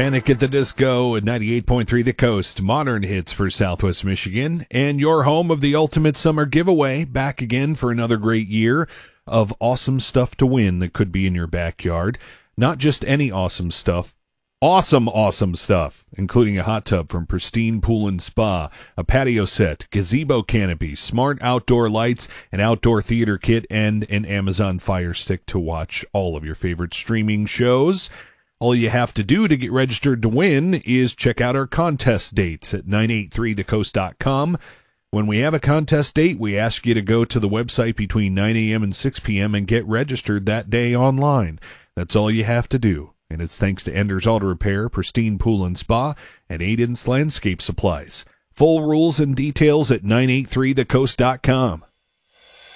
Panic at the Disco at 98.3 The Coast. Modern hits for Southwest Michigan. And your home of the Ultimate Summer Giveaway. Back again for another great year of awesome stuff to win that could be in your backyard. Not just any awesome stuff. Awesome stuff, including a hot tub from Pristine Pool and Spa, a patio set, gazebo canopy, smart outdoor lights, an outdoor theater kit, and an Amazon Fire Stick to watch all of your favorite streaming shows. All you have to do to get registered to win is check out our contest dates at 983thecoast.com. When we have a contest date, we ask you to go to the website between 9 a.m. and 6 p.m. and get registered that day online. That's all you have to do. And it's thanks to Ender's Auto Repair, Pristine Pool and Spa, and Aiden's Landscape Supplies. Full rules and details at 983thecoast.com.